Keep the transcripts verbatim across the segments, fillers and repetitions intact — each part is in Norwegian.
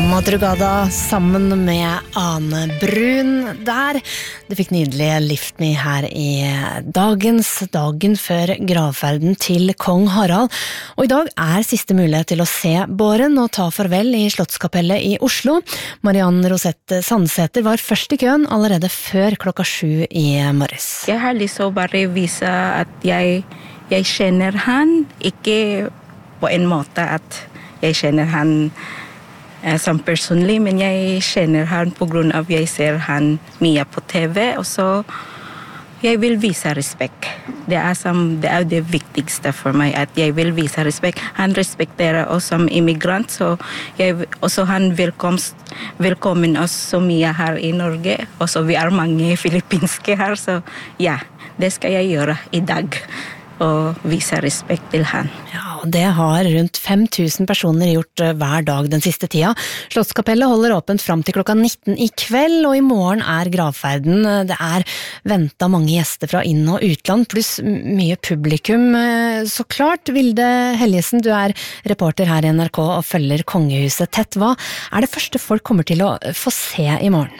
Madrugada sammen med Ane Brun der. Du fikk nydelig Lift Me her i dagens, dagen før gravferden til kong Harald. Og i dag er siste mulighet til å se båren og ta farvel i Slottskapellet i Oslo. Mariann Rosette Sandseter var først i køen allerede før klokka sju i morges. Jeg har lyst til å bare vise at jeg, jeg kjenner han, ikke på en måte at jeg kjenner han som personlig, men jeg kjenner han på grunn av jeg ser han mye på T V, og så jeg vil vise respekt. Det er, som, det er det viktigste for meg, at jeg vil vise respekt. Han respekterer oss som immigrant, så jeg, også han velkomst, velkommen oss så mye her i Norge, og så vi er mange filippinske her, så ja, det skal jeg gjøre i dag. Og vise respekt til han. Ja, og det har rundt fem tusen personer gjort hver dag den siste tida. Slottskapellet holder åpent fram til klokka nitten i kveld, og i morgen er gravferden. Det er ventet mange gjester fra inn- og utland, pluss mye publikum. Så klart, Vilde Helgesen, du er reporter her i N R K og følger kongehuset tett. Hva er det første folk kommer til å få se i morgen?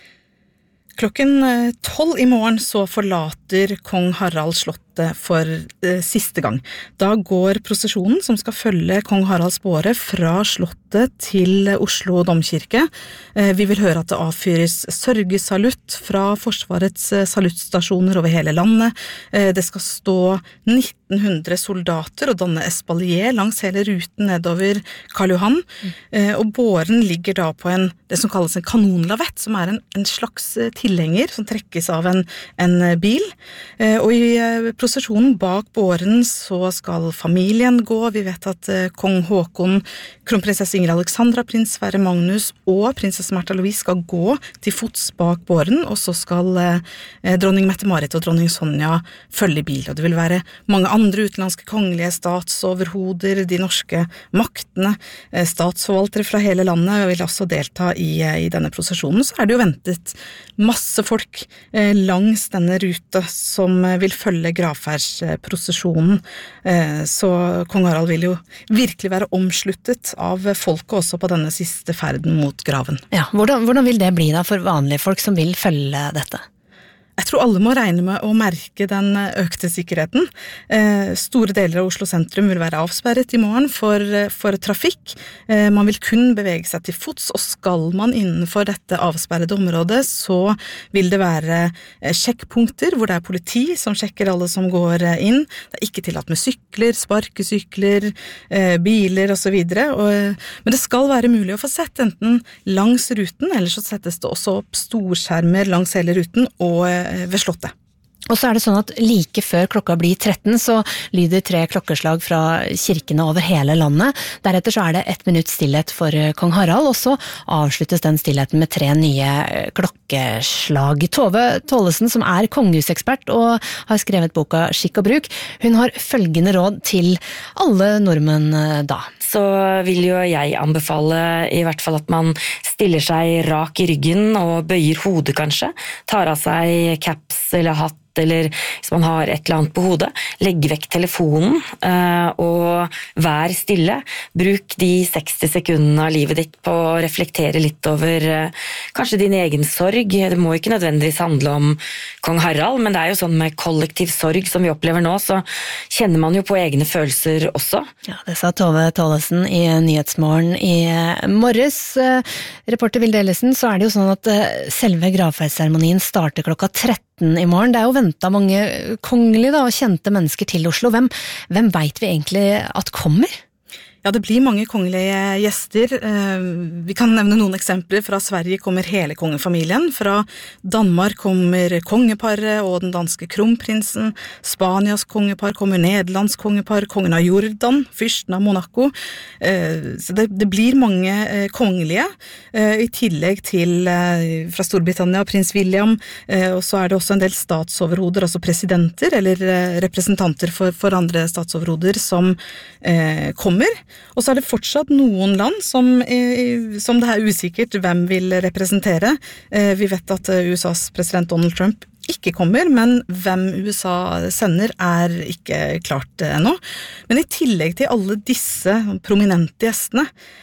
Klokken tolv i morgen så forlater kong Harald slottet for eh, siste gang. Da går prosesjonen som skal følge kong Haralds båre fra slottet til Oslo domkirke. Eh, vi vil høre at det avfyres sørgesalutt fra Forsvarets eh, saluttstasjoner over hele landet. Eh, det skal stå nitten hundre soldater og danne espalier langs hele ruten nedover Karl Johan. Eh, og båren ligger da på en, det som kalles en kanonlavett, som er en, en slags tilhenger som trekkes av en, en bil. Eh, og i eh, prosesjonen bak båren så skal familien gå. Vi vet at eh, kong Håkon, kronprinsesse Ingrid Alexandra, prins Sverre Magnus og prinsesse Märtha Louise skal gå til fots bak båren, og så skal eh, dronning Mette-Marit og dronning Sonja følge bil. Og det vil være mange andre utenlandske kongelige statsoverhoder, de norske maktene, eh, statsforvaltere fra hele landet vil også delta i, eh, i denne prosesjonen. Så er det jo ventet masse folk eh, langs denne ruta som eh, vil følge gravferdsprosesjonen, eh, så kong Harald vil jo virkelig være omsluttet av folket også på denne siste ferden mot graven. Ja, hvordan, hvordan vil det bli da for vanlige folk som vil følge dette? Jeg tror alle må regne med å merke den økte sikkerheten. Eh, store deler av Oslo sentrum vil være avsperret i morgen for, for trafikk. Eh, man vil kun bevege seg til fots, og skal man innenfor dette avsperrede området, så vil det være eh, sjekkpunkter hvor det er politi som sjekker alle som går eh, inn. Det er ikke tillatt med sykler, sparkesykler, eh, biler og så videre. Og, men det skal være mulig å få sett enten langs ruten, eller så settes det også opp storskjermer langs hele ruten, og ved slottet. Og så er det sånn at like før klokka blir tretten, så lyder tre klokkeslag fra kirkene over hele landet. Deretter så er det ett minutt stillhet for kong Harald, og så avsluttes den stillheten med tre nye klokkeslag. Tove Tollesen, som er kongehusekspert og har skrevet boka Skikk og bruk, hun har følgende råd til alle nordmenn da. Så vil jo jeg anbefale i hvert fall at man stiller seg rak i ryggen og bøyer hodet kanskje, tar av seg caps eller hatt, eller hvis man har et eller annet på hodet, legg vekk telefonen og vær stille. Bruk de seksti sekundene av livet ditt på å reflektere litt over kanskje din egen sorg. Det må ikke nødvendigvis handle om kong Harald, men det er jo sånn med kollektiv sorg som vi opplever nå, så kjenner man jo på egne følelser også. Ja, det sa Tove Tollesen i Nyhetsmorgen i morges. Reporter Vilde Ellesen, så er det jo sånn at selve gravferdsseremonien starter klokka tretten i morgen. Det er jo ventet mange kongelige da, og kjente mennesker til Oslo. Hvem, hvem vet vi egentlig at kommer? Ja, det blir mange kongelige gjester. Vi kan nevne noen eksempler. Fra Sverige kommer hele kongefamilien. Fra Danmark kommer kongeparet og den danske kronprinsen. Spanias kongepar kommer, Nederlands kongepar, kongen av Jordan, fyrsten av Monaco. Så det, det blir mange kongelige, i tillegg til fra Storbritannia, prins William, og så er det også en del statsoverhoder, altså presidenter eller representanter for, for andre statsoverhoder som kommer. Og så er det fortsatt noen land som, som det er usikkert hvem vil representere. Vi vet at U S A's president Donald Trump ikke kommer, men hvem U S A sender er ikke klart ennå. Men i tillegg til alle disse prominente gjestene,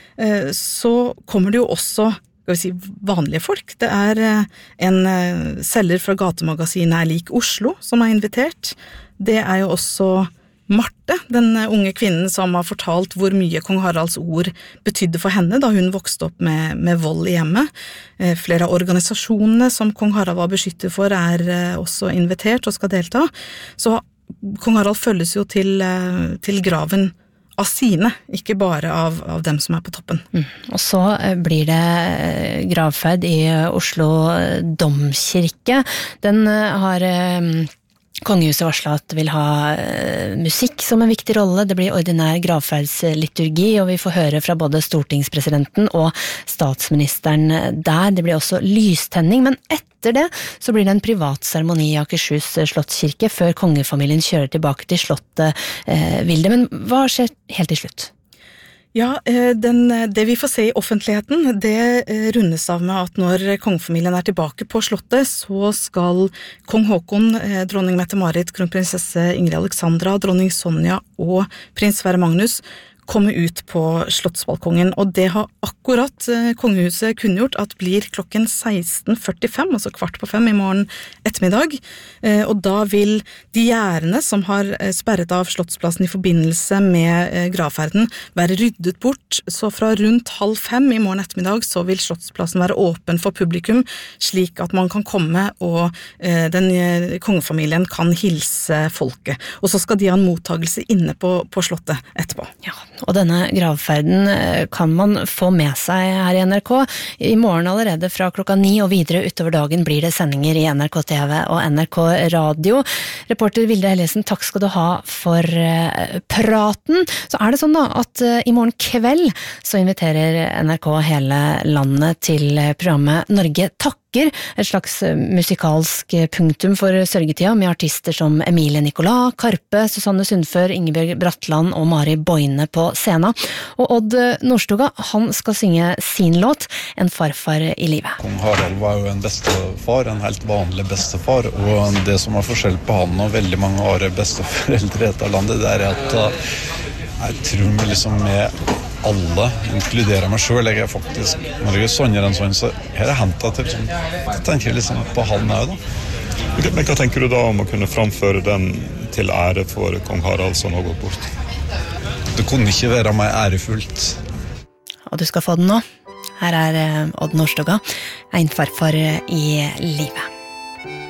så kommer det jo også skal vi si, vanlige folk. Det er en selger fra gatemagasinet Er lik Oslo som er invitert. Det er jo også Marte, den unge kvinnen som har fortalt hvor mye kong Haralds ord betydde for henne da hun vokste opp med, med vold i hjemmet. Flere av organisasjonene som kong Harald var beskyttet for er også invitert og skal delta. Så kong Harald følges jo til, til graven av sine, ikke bare av, av dem som er på toppen. Mm. Og så blir det gravferd i Oslo domkirke. Den har Kongehuset varslet at det vil ha uh, musikk som en viktig rolle. Det blir ordinær gravferdsliturgi, og vi får høre fra både stortingspresidenten og statsministeren der. Det blir også lystenning, men etter det så blir det en privat seremoni i Akershus slottskirke før kongefamilien kjører tilbake til slottet uh, Vilde. Men hva skjer helt til slutt? Ja, den, det vi får se i offentligheten, det rundes av med at når kongefamilien er tilbake på slottet, så skal kong Håkon, dronning Mette-Marit, kronprinsesse Ingrid Alexandra, dronning Sonja og prins Sverre Magnus komme ut på slottsbalkongen, og det har akkurat kongehuset kunngjort at blir klokken seksten førtifem, altså kvart på fem i morgen ettermiddag, og da vil de gjerdene som har sperret av slottsplassen i forbindelse med gravferden være ryddet bort, så fra rundt halv fem i morgen ettermiddag så vil slottsplassen være åpen for publikum, slik at man kan komme og den kongefamilien kan hilse folket, og så skal de ha en mottagelse inne på, på slottet etterpå. Ja, og denne gravferden kan man få med seg her i N R K. I morgen allerede fra klokka ni og videre utover dagen blir det sendinger i N R K T V og N R K Radio. Reporter Vilde Hellesen, takk skal du ha for praten. Så er det sånn da at i morgen kveld så inviterer N R K hele landet til programmet Norge takker, et slags musikalsk punktum for sørgetida med artister som Emilie Nicolas, Karpe, Susanne Sundfør, Ingebjørg Bratland og Mari Boine på scenen. Og Odd Nordstoga, han skal synge sin låt, En farfar i livet. Kong Harald var jo en bestefar, en helt vanlig bestefar, og det som er forskjell på han og veldig mange andre besteforeldre i dette landet, det er at jeg tror vi liksom med alle, inkluderer meg selv, jeg er faktisk, når jeg sånner en sånn, så her er hentet til, liksom, jeg tenker liksom på han her da. Men hva tenker du da om å kunne framføre den til ære for kong Harald som har gått bort? Det kunne ikke være meg ærefullt. Og du skal få den nå. Her er Odd Nordstoga, En farfar i livet.